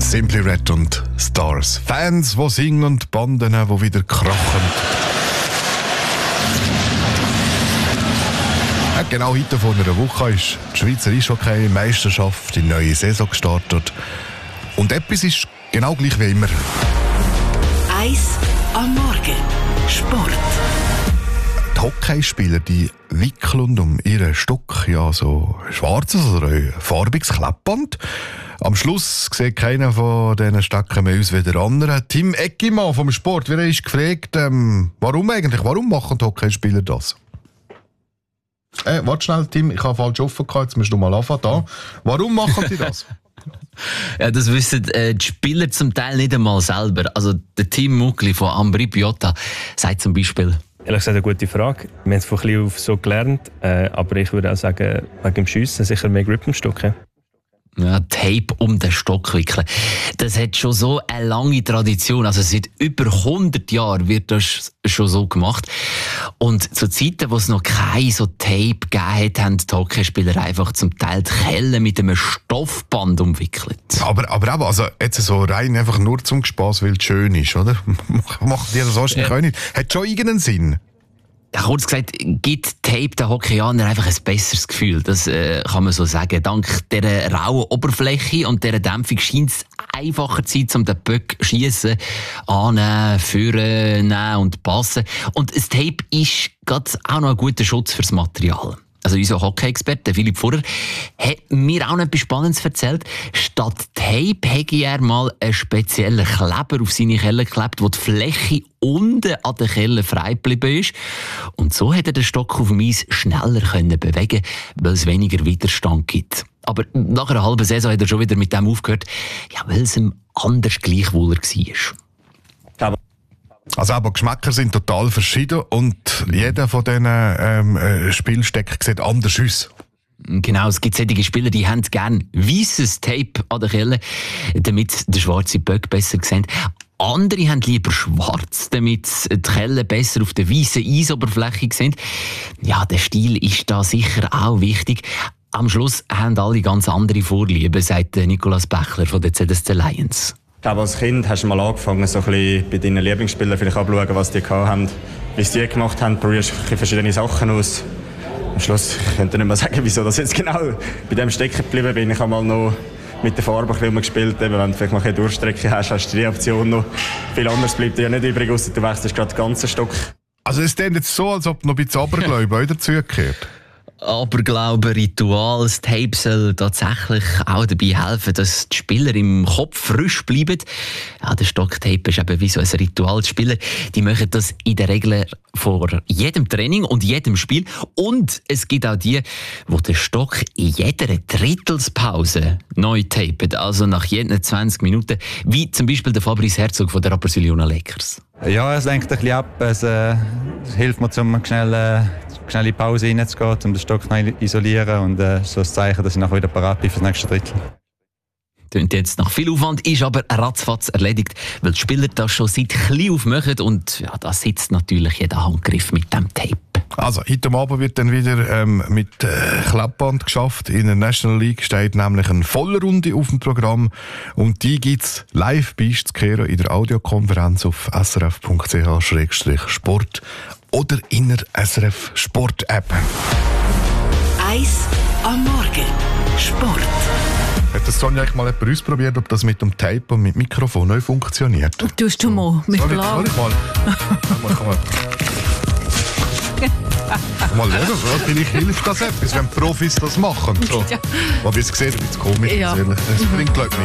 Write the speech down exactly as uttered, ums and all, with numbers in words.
Simply Red und Stars. Fans, die singen und Banden, die wieder krachen. Ja, genau heute vor einer Woche ist die Schweizer Eishockey-Meisterschaft in die neue Saison gestartet. Und etwas ist genau gleich wie immer. Eis am Morgen. Sport. Die Hockeyspieler, die wickeln um ihren Stock ja so schwarzes oder ein farbiges Klebband. Am Schluss sieht keiner von diesen Stöcken mehr aus wie der andere. Tim Eckimann vom Sport, wer ist gefragt, ähm, warum eigentlich, warum machen die Hockeyspieler das? Äh, warte schnell, Tim, ich habe falsch offen gehabt, jetzt musst du mal anfangen. Da. Warum machen die das? Ja, das wissen äh, die Spieler zum Teil nicht einmal selber. Also der Tim Mugli von Ambri Piotta sagt zum Beispiel: Ehrlich gesagt eine gute Frage. Wir haben es von klein auf so gelernt, äh, aber ich würde auch sagen, wegen dem Schiessen sicher mehr Grip im Stock. Ja. Ja, Tape um den Stock wickeln. Das hat schon so eine lange Tradition. Also seit über hundert Jahren wird das schon so gemacht. Und zu Zeiten, wo es noch kein so Tape gegeben hat, haben die Hockeyspieler einfach zum Teil die Kelle mit einem Stoffband umwickelt. Aber, aber auch, also jetzt so rein einfach nur zum Spass, weil es schön ist, oder? Macht ihr das wahrscheinlich ja auch nicht. Hat schon irgendeinen Sinn? Ja, kurz gesagt, gibt Tape den Hockeyanern einfach ein besseres Gefühl. Das äh, kann man so sagen. Dank dieser rauen Oberfläche und dieser Dämpfung scheint es einfacher zu sein, um den Böck zu schiessen, annehmen, führen, nehmen und passen. Und das Tape ist gerade auch noch ein guter Schutz fürs Material. Also unser Hockey-Experte Philipp Furrer hat mir auch noch etwas Spannendes erzählt. Statt Tape hätte er mal einen speziellen Kleber auf seine Kelle geklebt, wo die Fläche unten an der Kelle frei geblieben ist. Und so hätte er den Stock auf dem Eis schneller können bewegen, weil es weniger Widerstand gibt. Aber nach einer halben Saison hat er schon wieder mit dem aufgehört, ja, weil es ihm anders gleichwohler war. Also aber Geschmäcker sind total verschieden und jeder von diesen ähm, Spielstecken sieht anders aus. Genau, es gibt solche Spieler, die haben gerne weisses Tape an der Kelle, damit der schwarze Böck besser sieht. Andere haben lieber schwarz, damit die Kelle besser auf der weißen Eisoberfläche sind. Ja, der Stil ist da sicher auch wichtig. Am Schluss haben alle ganz andere Vorlieben, sagt Nicolas Bechler von der Z S C Lions. Ich glaube, als Kind hast du mal angefangen, so ein bisschen bei deinen Lieblingsspielern vielleicht abzuschauen, was die haben, wie sie die gemacht haben, probierst du verschiedene Sachen aus. Am Schluss könnte ich nicht mehr sagen, wieso das jetzt genau bei dem stecken geblieben bin. Ich habe mal noch mit der Farbe ein bisschen gespielt. Eben, wenn du vielleicht mal eine Durchstrecke hast, hast du die Option noch. Viel anderes bleibt dir ja nicht übrig, ausser du wechselst gerade den ganzen Stock. Also es ist jetzt so, als ob noch ein bisschen Aberglaube dazugehört. Aberglaube, Ritual, das Tape soll tatsächlich auch dabei helfen, dass die Spieler im Kopf frisch bleiben. Ja, der Stocktape ist eben wie so ein Ritual. Die Spieler, die machen das in der Regel vor jedem Training und jedem Spiel. Und es gibt auch die, die den Stock in jeder Drittelspause neu tapen. Also nach jeden zwanzig Minuten. Wie zum Beispiel der Fabrice Herzog von der Rapperswil Jona Lakers. Ja, es lenkt ein bisschen ab. Es, äh, es hilft mir, um schnell, äh, schnell in die Pause reinzugehen, um den Stock zu isolieren. Und äh, so ein Zeichen, dass ich nachher wieder parat bin für das nächste Drittel. Klingt jetzt nach viel Aufwand, ist aber ratzfatz erledigt, weil die Spieler das schon seit klein auf machen. Und ja, da sitzt natürlich jeder Handgriff mit dem Tape. Also, heute Abend wird dann wieder ähm, mit äh, Klappband geschafft. In der National League steht nämlich eine Vollrunde auf dem Programm. Und die gibt es live bei uns zu hören in der Audiokonferenz auf s r f punkt c h slash sport oder in der S R F Sport App. Eis am Morgen. Sport. Hat das Sonja eigentlich mal jemand ausprobiert, ob das mit dem Tape und mit dem Mikrofon neu funktioniert? Du hast schon mal mit Soll ich, Blau. soll ich mal? mal, komm mal. Mal schauen, vielleicht hilft das etwas, wenn Profis das machen. So. Ja. Aber es sieht ein bisschen komisch aus, Ja. ehrlich. Das bringt, glaube ich,